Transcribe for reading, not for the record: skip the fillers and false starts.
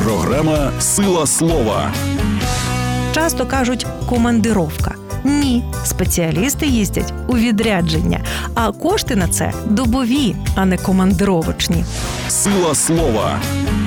Програма «Сила слова». Часто кажуть «командировка». Ні, спеціалісти їздять у відрядження, а кошти на це добові, а не командировочні. «Сила слова».